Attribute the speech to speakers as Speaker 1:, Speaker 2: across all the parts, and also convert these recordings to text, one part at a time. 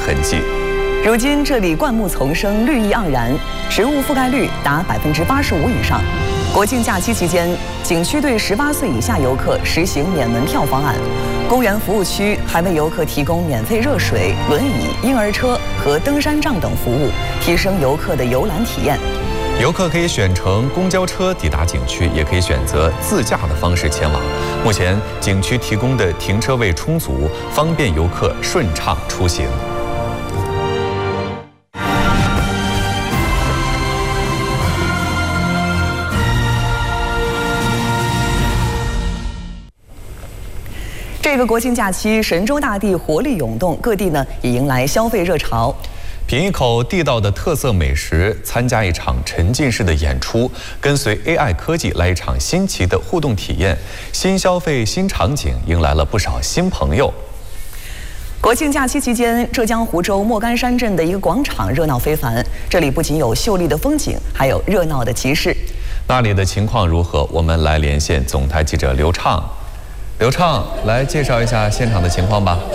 Speaker 1: 痕迹。
Speaker 2: 如今这里灌木丛生，绿意盎然，植物覆盖率达85%以上。国庆假期期间，景区对18岁以下游客实行免门票方案。公园服务区还为游客提供免费热水、轮椅、婴儿车和登山杖等服务，提升游客的游览体验。
Speaker 1: 游客可以选乘公交车抵达景区，也可以选择自驾的方式前往。目前，景区提供的停车位充足，方便游客顺畅出行。
Speaker 2: 这个国庆假期，神州大地活力涌动，各地呢也迎来消费热潮。
Speaker 1: 品一口地道的特色美食，参加一场沉浸式的演出，跟随 AI 科技来一场新奇的互动体验，新消费新场景，迎来了不少新朋友。
Speaker 2: 国庆假期期间，浙江湖州莫干山镇的一个广场热闹非凡，这里不仅有秀丽的风景，还有热闹的集市。
Speaker 1: 那里的情况如何？我们来连线总台记者刘畅。刘畅，来介绍一下现场的情况吧。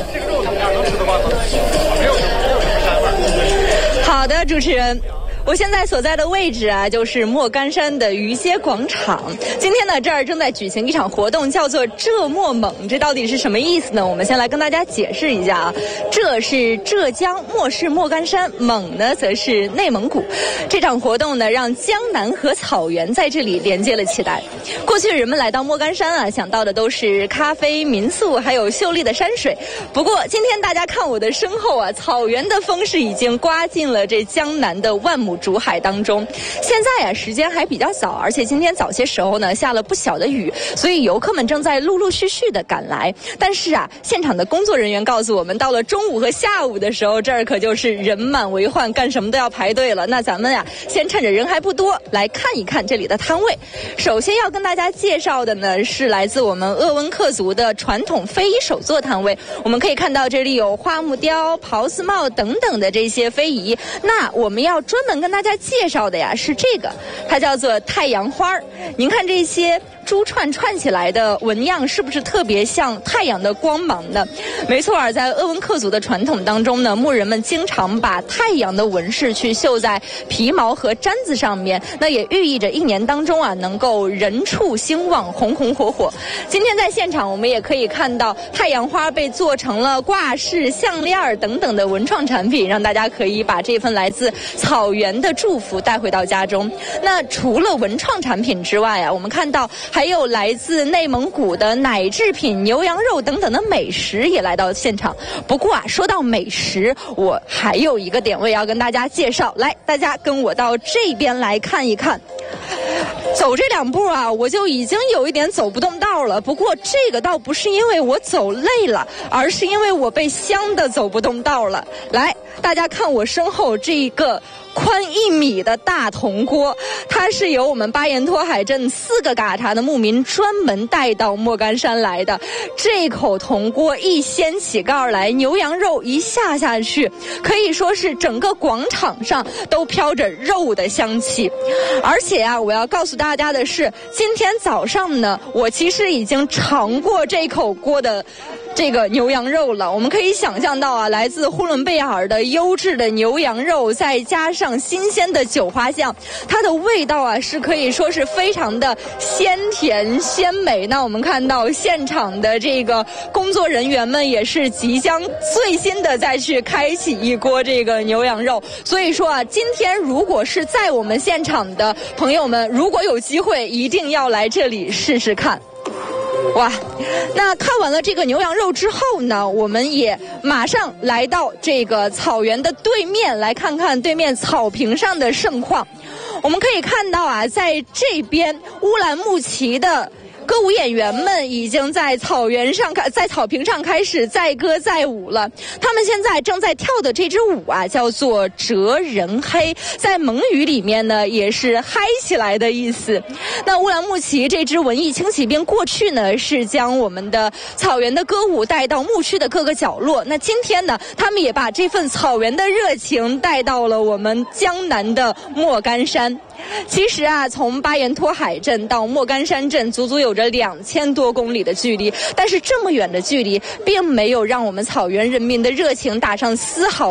Speaker 3: 好的，主持人。我现在所在的位置啊，就是莫干山的鱼街广场。今天呢，这儿正在举行一场活动，叫做浙莫猛。这到底是什么意思呢？我们先来跟大家解释一下啊。浙是浙江，莫是莫干山，猛呢则是内蒙古。这场活动呢，让江南和草原在这里连接了起来。过去人们来到莫干山啊，想到的都是咖啡、民宿，还有秀丽的山水。不过今天大家看我的身后啊，草原的风势已经刮进了这江南的万亩竹海当中。现在啊，时间还比较早，而且今天早些时候呢下了不小的雨，所以游客们正在陆陆续续的赶来。但是啊，现场的工作人员告诉我们，到了中午和下午的时候，这儿可就是人满为患，干什么都要排队了。那咱们啊，先趁着人还不多，来看一看这里的摊位。首先要跟大家介绍的呢，是来自我们鄂温克族的传统非遗手作摊位。我们可以看到这里有花木雕、狍子帽等等的这些非遗。那我们要专门跟大家介绍的呀是这个，它叫做太阳花。您看这些珠串起来的纹样是不是特别像太阳的光芒呢？没错，在鄂温克族的传统当中呢，牧人们经常把太阳的纹饰去绣在皮毛和毡子上面，那也寓意着一年当中啊能够人畜兴旺，红红火火。今天在现场我们也可以看到太阳花被做成了挂饰、项链等等的文创产品，让大家可以把这份来自草原的祝福带回到家中。那除了文创产品之外啊，我们看到还有来自内蒙古的奶制品、牛羊肉等等的美食也来到现场。不过啊，说到美食，我还有一个点位要跟大家介绍，来，大家跟我到这边来看一看。走这两步啊，我就已经有一点走不动道了。不过这个倒不是因为我走累了，而是因为我被香的走不动道了。来，大家看我身后这个宽1米的大铜锅，它是由我们巴彦托海镇4个嘎查的牧民专门带到莫干山来的。这口铜锅一掀起盖来，牛羊肉一下去，可以说是整个广场上都飘着肉的香气。而且啊，我要告诉大家的是，今天早上呢，我其实已经尝过这口锅的这个牛羊肉了。我们可以想象到啊，来自呼伦贝尔的优质的牛羊肉，再加上新鲜的韭花酱，它的味道啊是可以说是非常的鲜甜鲜美。那我们看到现场的这个工作人员们也是即将最新的再去开启一锅这个牛羊肉。所以说啊，今天如果是在我们现场的朋友们，如果有机会一定要来这里试试看。哇，那看完了这个牛羊肉之后呢，我们也马上来到这个草原的对面，来看看对面草坪上的盛况。我们可以看到啊，在这边乌兰牧骑的歌舞演员们已经在草坪上开始载歌载舞了。他们现在正在跳的这支舞啊，叫做哲人黑，在蒙语里面呢也是嗨起来的意思。那乌兰牧骑这支文艺轻骑兵过去呢是将我们的草原的歌舞带到牧区的各个角落，那今天呢他们也把这份草原的热情带到了我们江南的莫干山。其实啊，从巴彦托海镇到莫干山镇足足有着2000多公里的距离，但是这么远的距离并没有让我们草原人民的热情打上丝毫